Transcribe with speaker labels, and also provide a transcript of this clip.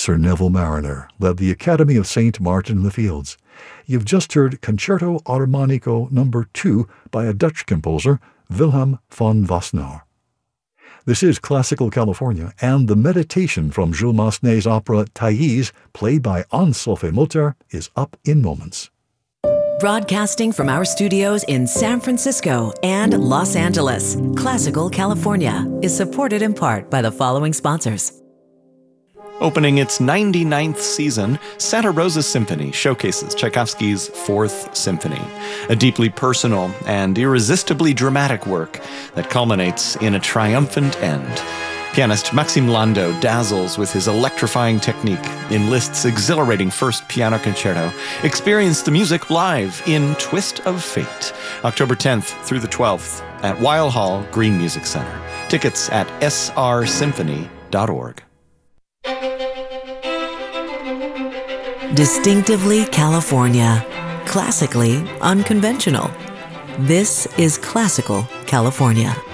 Speaker 1: Sir Neville Marriner led the Academy of St. Martin in the Fields. You've just heard Concerto Armonico No. 2 by a Dutch composer, Wilhelm von Wassenaar. This is Classical California, and the meditation from Jules Massenet's opera Thais, played by Anne-Sophie Mutter, is up in moments.
Speaker 2: Broadcasting from our studios in San Francisco and Los Angeles, Classical California is supported in part by the following sponsors.
Speaker 3: Opening its 99th season, Santa Rosa Symphony showcases Tchaikovsky's Fourth Symphony, a deeply personal and irresistibly dramatic work that culminates in a triumphant end. Pianist Maxim Lando dazzles with his electrifying technique in Liszt's exhilarating first piano concerto. Experience the music live in Twist of Fate, October 10th through the 12th at Weil Hall Green Music Center. Tickets at srsymphony.org.
Speaker 2: Distinctively California, classically unconventional. This is Classical California.